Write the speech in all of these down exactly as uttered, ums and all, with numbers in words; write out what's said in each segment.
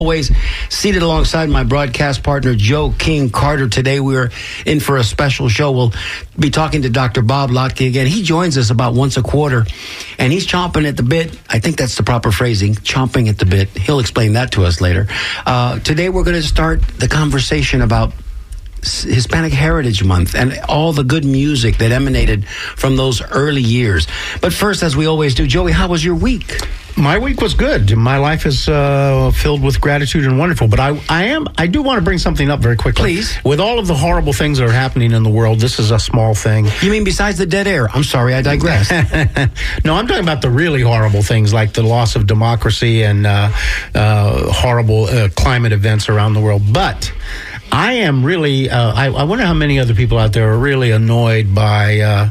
Always seated alongside my broadcast partner, Joe King Carter. Today we're in for a special show. We'll be talking to Doctor Bob Lochte again. He joins us about once a quarter, and he's chomping at the bit. I think that's the proper phrasing, chomping at the bit. He'll explain that to us later. Uh, today we're going to start the conversation about Hispanic Heritage Month and all the good music that emanated from those early years. But first, as we always do, Joey, how was your week? My week was good. My life is uh, filled with gratitude and wonderful. But I, I am, I do want to bring something up very quickly. Please. With all of the horrible things that are happening in the world, this is a small thing. You mean besides the dead air? I'm sorry, I digress. No, I'm talking about the really horrible things like the loss of democracy and uh, uh, horrible uh, climate events around the world. But I am really, uh, I, I wonder how many other people out there are really annoyed by uh,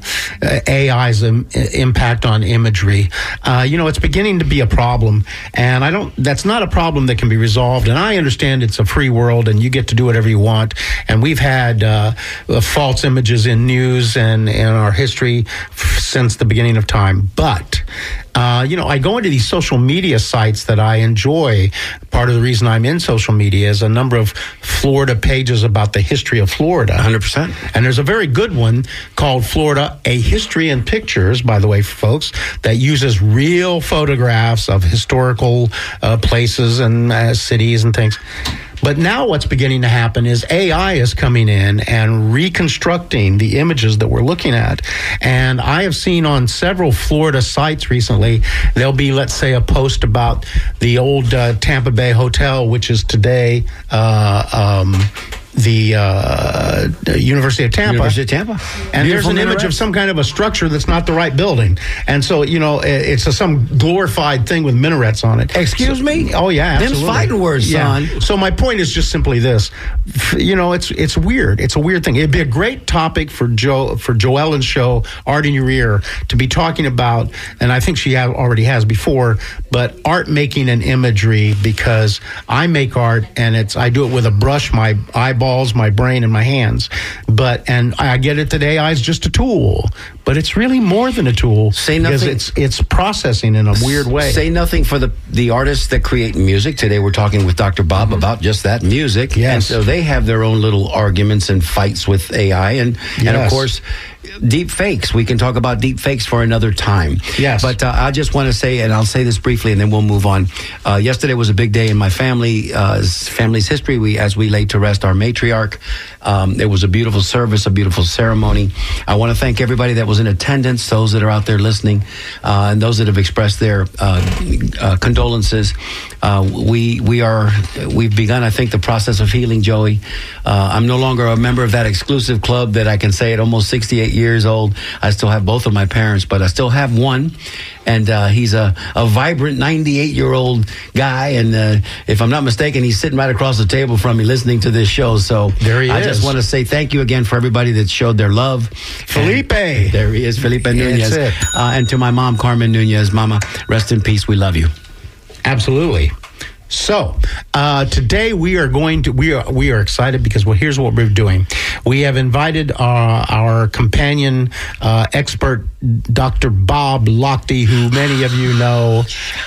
A I's im- impact on imagery. Uh, you know, it's beginning to be a problem, and I don't, that's not a problem that can be resolved. And I understand it's a free world and you get to do whatever you want. And we've had uh, false images in news and in our history f- since the beginning of time. But Uh, you know, I go into these social media sites that I enjoy. Part of the reason I'm in social media is a number of Florida pages about the history of Florida. one hundred percent. And there's a very good one called Florida, A History in Pictures, by the way, folks, that uses real photographs of historical uh, places and uh, cities and things. But now what's beginning to happen is A I is coming in and reconstructing the images that we're looking at. And I have seen on several Florida sites recently, there'll be, let's say, a post about the old uh, Tampa Bay Hotel, which is today uh, um, the uh, University of Tampa. University of Tampa. And Beautiful there's an image minaret. of some kind of a structure that's not the right building. And so, you know, it's a, some glorified thing with minarets on it. Excuse so, me? Oh, yeah, absolutely. Them's fighting words, yeah. son. So my point is just simply this. You know, it's it's weird. It's a weird thing. It'd be a great topic for Joe for Joellen's show, Art in Your Ear, to be talking about, and I think she have, already has before, but art making and imagery, because I make art and it's I do it with a brush, my eyeballs, my brain, and my hands. But and I get it that A I is just a tool, but it's really more than a tool. Say nothing. Because it's it's processing in a weird way. Say nothing for the the artists that create music. Today we're talking with Doctor Bob mm-hmm. about just that, music. Yes. And so they have their own little arguments and fights with A I. And, yes. and of course, deep fakes. We can talk about deep fakes for another time. Yes. But uh, I just want to say, and I'll say this briefly and then we'll move on. Uh, yesterday was a big day in my family, uh, family's history. We, as we laid to rest our matriarch, um, it was a beautiful service, a beautiful ceremony. I want to thank everybody that was in attendance, those that are out there listening, uh, and those that have expressed their uh, uh, condolences. Uh, we we are we've begun, I think, the process of healing, Joey. Uh, I'm no longer a member of that exclusive club that I can say at almost sixty-eight years old. I still have both of my parents, but I still have one, and uh, he's a, a vibrant ninety-eight-year-old guy. And uh, if I'm not mistaken, he's sitting right across the table from me, listening to this show. So there he I is. just want to say thank you again for everybody that showed their love. Felipe, and there he is, Felipe Nunez, uh, and to my mom, Carmen Nunez. Mama, rest in peace. We love you. Absolutely. So uh, today we are going to we are we are excited because well here's what we're doing. We have invited our, our companion uh, expert, Doctor Bob Lochte, who many of you know.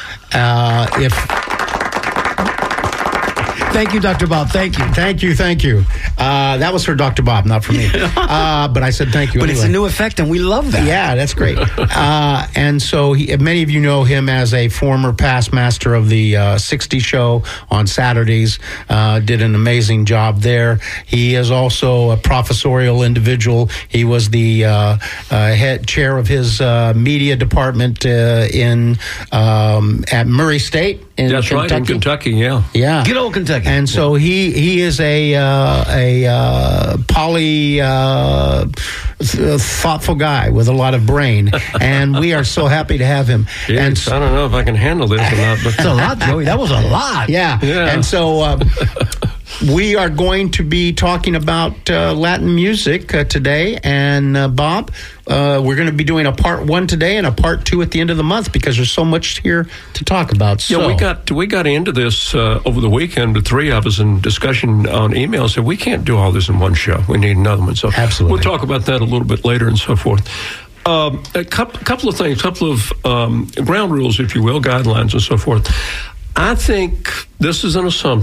Uh, if Thank you, Doctor Bob. Thank you. Thank you. Thank you. Uh, that was for Doctor Bob, not for me. Uh, but I said thank you. But anyway. It's a new effect, and we love that. Yeah, that's great. uh, and so he, many of you know him as a former past master of the uh, sixty show on Saturdays. Uh, did an amazing job there. He is also a professorial individual. He was the uh, uh, head chair of his uh, media department uh, in um, at Murray State. In That's Kentucky. right, in Kentucky, yeah. Yeah. Good old Kentucky. And so he he is a uh, a uh, poly uh, thoughtful guy with a lot of brain, and we are so happy to have him. Jeez, and so, I don't know if I can handle this or not. But That's a lot, Joey. That was a lot. yeah. Yeah. And so uh, we are going to be talking about uh, Latin music uh, today. And uh, Bob, uh, we're going to be doing a part one today and a part two at the end of the month because there's so much here to talk about. So. Yeah, we got we got into this uh, over the weekend. The three of us in discussion on email said we can't do all this in one show. We need another one. So Absolutely. We'll talk about that a little bit later and so forth. Um, a couple, couple of things, a couple of um, ground rules, if you will, guidelines and so forth. I think this is an assumption.